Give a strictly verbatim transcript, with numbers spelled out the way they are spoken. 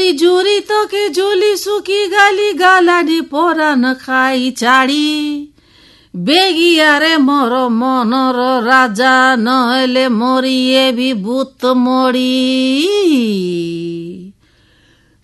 জুরি জুরি তোকে জুলি সুকি গালি গালাডি পরান খাই ছাড়ি বেগিয়ারে মর মনর রাজা নহলে মরিয়ে বি ভূত মরি।